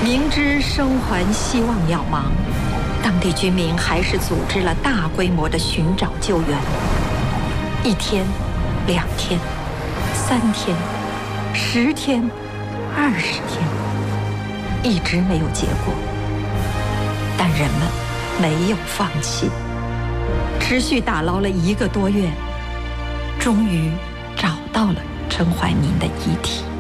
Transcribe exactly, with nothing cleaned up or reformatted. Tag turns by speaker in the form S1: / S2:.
S1: 明知生还希望渺茫，当地居民还是组织了大规模的寻找救援。一天、两天、三天、十天、二十天，一直没有结果。但人们没有放弃，持续打捞了一个多月，终于找到了陈怀民的遗体。